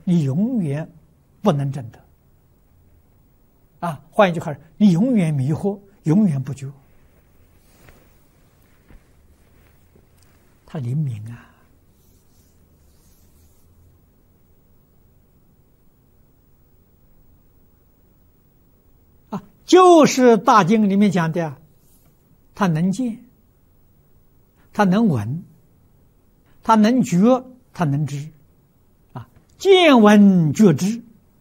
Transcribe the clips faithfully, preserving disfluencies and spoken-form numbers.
你永远不能证得。啊，换一句话说，你永远迷惑，永远不觉。他灵敏啊！啊，就是大经里面讲的啊，他能见，他能闻，他能觉，他能知。啊，见闻觉知。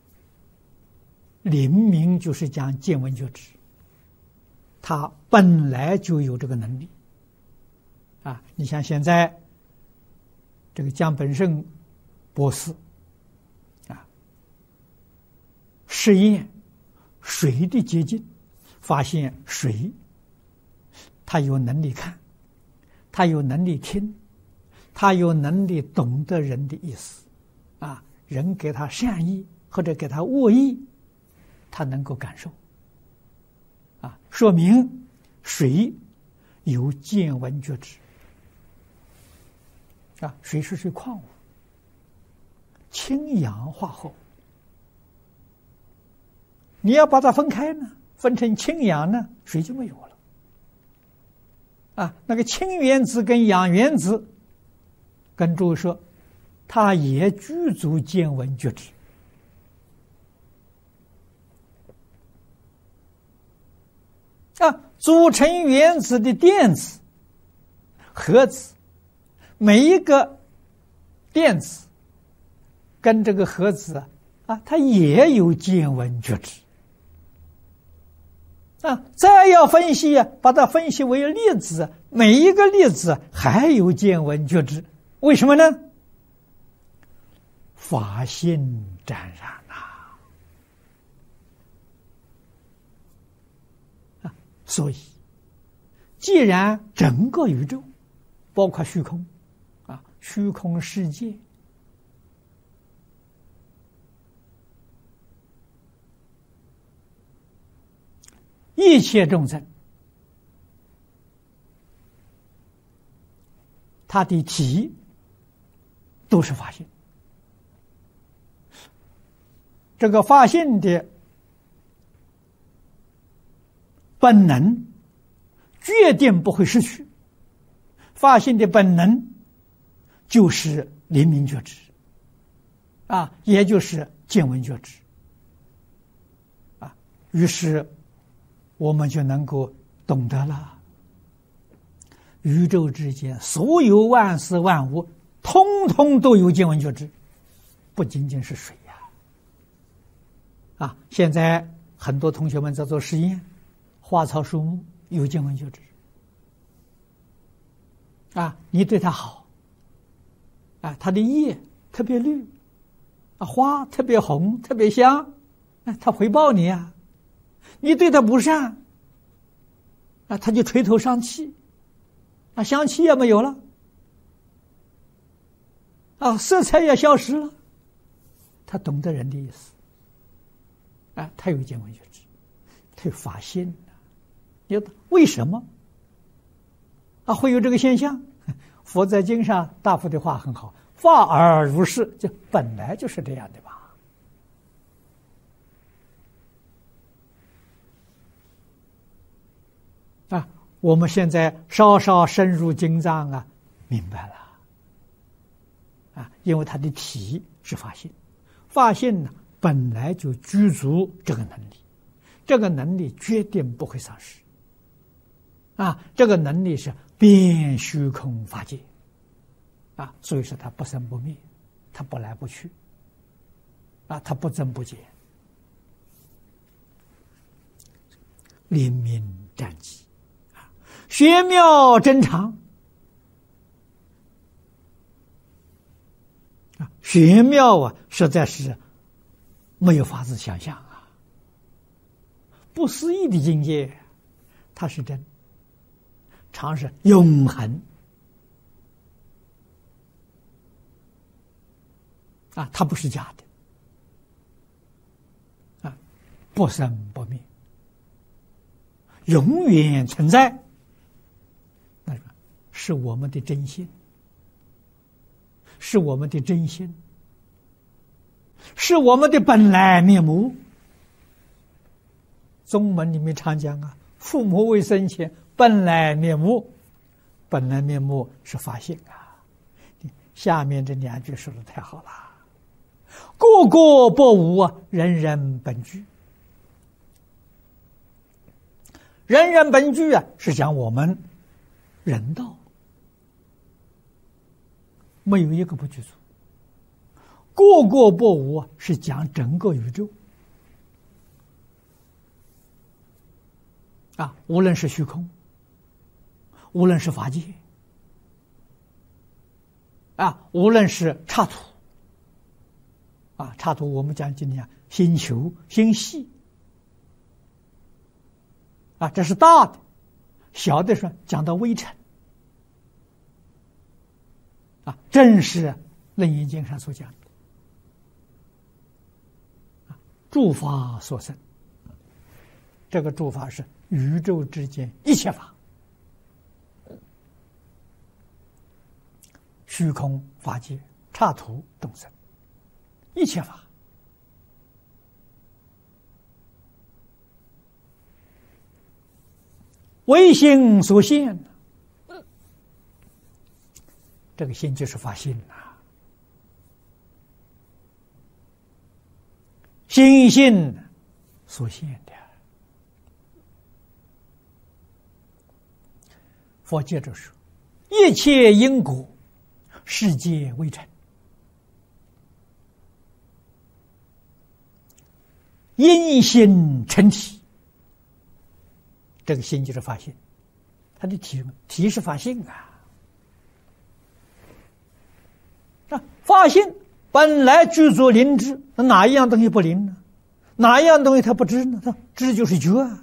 灵明就是讲见闻觉知，他本来就有这个能力。啊，你像现在这个江本胜博士啊，实验水的结晶，发现水他有能力看，他有能力听，他有能力懂得人的意思。啊，人给他善意或者给他恶意，他能够感受。啊，说明水有见闻觉知。啊，水是属于矿物，氢氧化合物。你要把它分开呢，分成氢氧呢，水就没有了。啊，那个氢原子跟氧原子，跟诸位说，它也具足见闻觉知。啊，组成原子的电子、核子。每一个电子跟这个核子啊，啊，它也有见闻觉知。啊，再要分析啊，把它分析为粒子，每一个粒子还有见闻觉知。为什么呢？法性沾染啊！啊，所以，既然整个宇宙，包括虚空。虚空世界，一切众生，他的体都是法性。这个法性的本能，决定不会失去。法性的本能。就是灵明觉知，啊，也就是见闻觉知，啊，于是我们就能够懂得了，宇宙之间所有万事万物，通通都有见闻觉知，不仅仅是水呀，啊，现在很多同学们在做实验，花草树木有见闻觉知，啊，你对它好。啊，它的叶特别绿，啊，花特别红，特别香，啊，它回报你啊。你对它不善，啊，它就垂头丧气，啊，香气也没有了，啊，色彩也消失了。他懂得人的意思，啊，他有见闻觉知，他有法性。有为什么啊会有这个现象？佛在经上大夫的话很好，法而如是，就本来就是这样的吧。啊，我们现在稍稍深入经藏啊，明白了。啊，因为它的体是法性，法性呢本来就具足这个能力，这个能力决定不会丧失。啊，这个能力是遍虚空法界，啊，所以说它不生不灭，它不来不去，啊，它不增不减，灵明湛极，啊，玄妙真常，啊，玄妙啊，实在是没有法子想象啊，不思议的境界，它是真。常是永恒啊，它不是假的啊，不生不灭，永远存在。那个是我们的真心，是我们的真心， 是我们的本来面目。宗门里面常讲啊，父母未生前本来面目，本来面目是法性啊。下面这两句说的太好了，个个不无啊，人人本具。人人本具啊，是讲我们人道，没有一个不具足。个个不无啊，是讲整个宇宙啊，无论是虚空，无论是法界啊，无论是刹土啊，刹土我们讲今天星球、星系啊，这是大的。小的说讲到微尘啊，正是《楞严经》上所讲的啊，诸法所生。这个诸法是宇宙之间一切法，虚空、法界、刹土、动生，一切法。唯心所现，这个心就是法性啊，心性所现的。佛接着说：一切因果，世界微尘，因心成体。这个心就是法性，它的体体是法性啊。啊，法性本来具足灵知，那哪一样东西不灵呢？哪一样东西它不知呢？它知就是觉啊。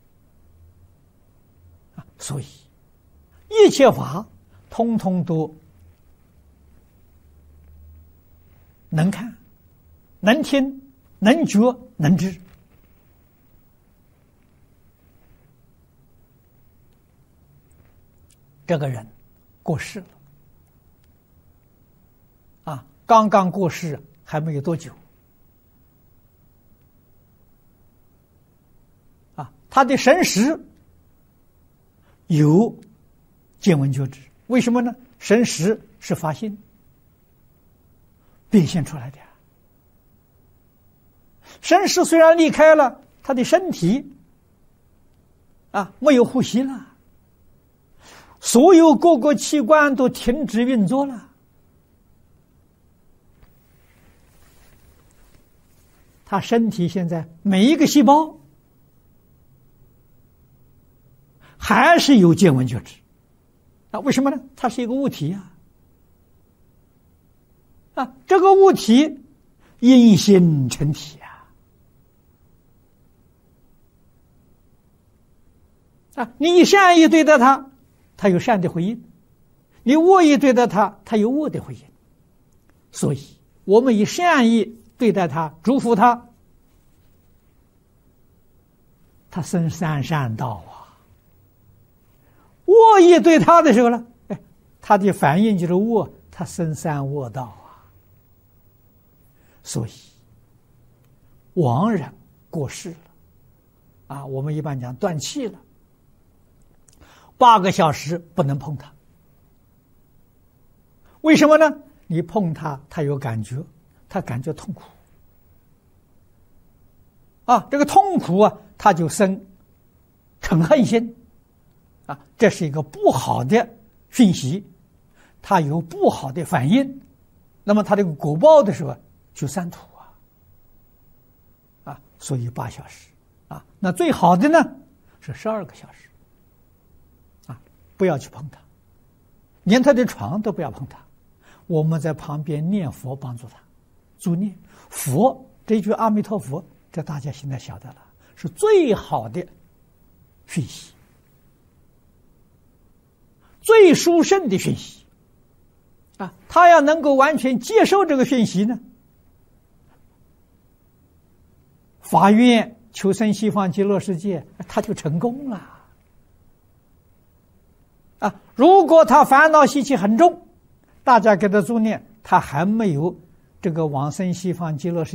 啊，所以一切法通通都能看、能听、能觉、能知。这个人过世了啊，刚刚过世还没有多久啊，他的神识有见闻觉知，为什么呢？神识是法性变现出来的。神识虽然离开了他的身体啊，没有呼吸了，所有各个器官都停止运作了，他身体现在每一个细胞还是有见闻觉知啊？为什么呢？它是一个物体呀！啊，这个物体因心成体呀！啊，你善意对待它，它有善的回应；你恶意对待它，它有恶的回应。所以，我们以善意对待它，祝福它，它生三善道啊。恶意对他的时候呢，哎，他的反应就是恶，他生三恶道啊。所以，亡人过世了，啊，我们一般讲断气了，八个小时不能碰他。为什么呢？你碰他，他有感觉，他感觉痛苦啊，这个痛苦啊，他就生嗔恨心。啊，这是一个不好的讯息，它有不好的反应，那么它这个果报的时候就三途啊，啊，所以八小时啊，那最好的呢是十二个小时，啊，不要去碰它，连他的床都不要碰它，我们在旁边念佛帮助他，助念佛这句阿弥陀佛，这大家现在晓得了，是最好的讯息。最殊胜的讯息啊，他要能够完全接受这个讯息呢，发愿求生西方极乐世界，他就成功了啊！如果他烦恼习气很重，大家给他助念，他还没有这个往生西方极乐世界